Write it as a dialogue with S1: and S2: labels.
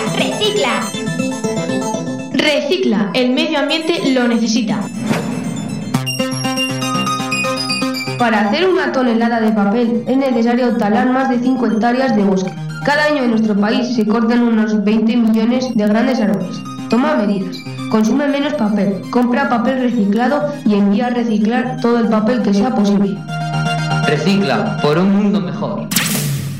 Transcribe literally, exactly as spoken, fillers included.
S1: recicla. Recicla, el medio ambiente lo necesita.
S2: Para hacer una tonelada de papel es necesario talar más de cinco hectáreas de bosque. Cada año en nuestro país se cortan unos veinte millones de grandes árboles. Toma medidas. Consume menos papel, compra papel reciclado y envía a reciclar todo el papel que sea posible.
S3: Recicla por un mundo mejor.